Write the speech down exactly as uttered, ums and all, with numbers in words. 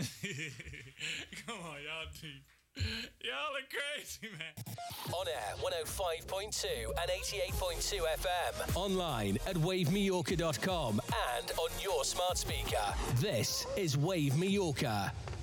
Come on, y'all do. Y'all are crazy, man. On air, one oh five point two and eighty-eight point two F M. Online at wave mallorca dot com and on your smart speaker. This is Wave Mallorca.